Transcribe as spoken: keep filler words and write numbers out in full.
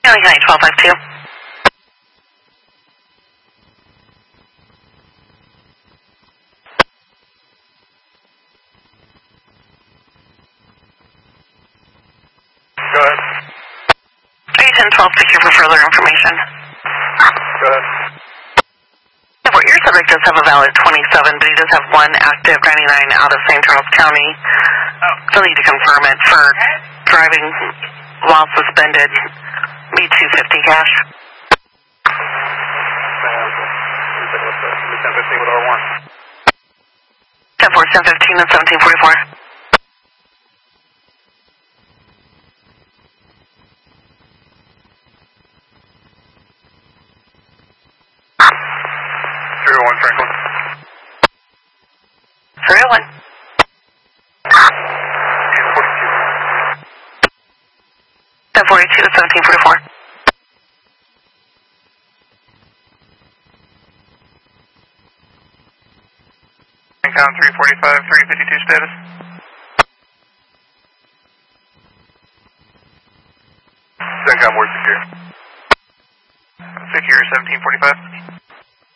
County County twelve five two. Go ahead. eight ten twelve six here for further information. Go ahead. Your subject does have a valid twenty-seven, but he does have one active ninety-nine out of Saint Charles County. Oh. Still need to confirm it for driving while suspended. B two fifty cash. ten fifteen with R one. ten four, ten fifteen, and seventeen forty-four. three oh one Franklin. three oh one. ten forty-two, seventeen forty-four. Count three forty-five, three fifty-two status. Second word secure. Secure, seventeen forty-five.